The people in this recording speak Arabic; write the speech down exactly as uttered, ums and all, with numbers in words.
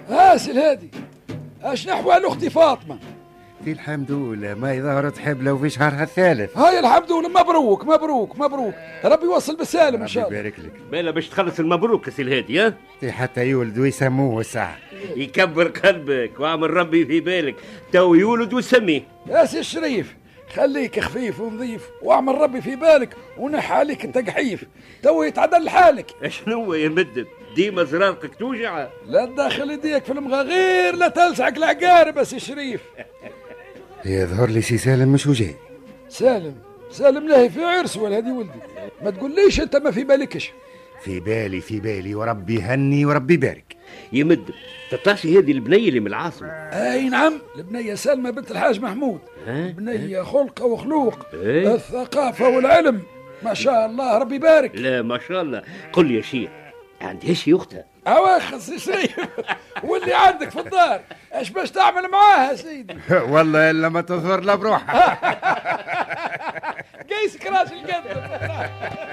هاسي الهادي اش نحوى لاختي فاطمه؟ في الحمد لله ما ظهرت حبلة وفي شهرها الثالث. هاي الحمد لله، مبروك مبروك مبروك، ربي يوصل بالسالم ان شاء الله. يبارك لك. بالا باش تخلص المبروك يا سي الهادي. ها حتى يولد ويسموه الساعة. يكبر قلبك واعمل ربي في بالك، تو يولد وسميه. يا سي الشريف خليك خفيف ونظيف واعمل ربي في بالك ونح عليك التقحيف، تو يتعدل حالك. شنو يا مدد ديما زرارقك توجع؟ لا تدخل يديك في المغاغير، لا تلسعك العقارب يا سي الشريف. يظهر لي سي سالم مش وجاي. سالم سالم لاهي في عرس ولا هدي ولدي، ما تقوليش انت ما في بالكش. في بالي في بالي وربي هني وربي بارك. يمد تطلعش هذه البنية اللي من العاصمة؟ اي نعم، البنية سلمى بنت الحاج محمود. البنية خلقة وخلوق، ايه؟ الثقافة والعلم ما شاء الله ربي يبارك. لا ما شاء الله. قل يا شيخ عندهاش اختها؟ اواخص شريف واللي عندك في الدار ايش باش تعمل معاها سيدي؟ والله الا ما تظهر لا بروحها. قيسك راجل قدر.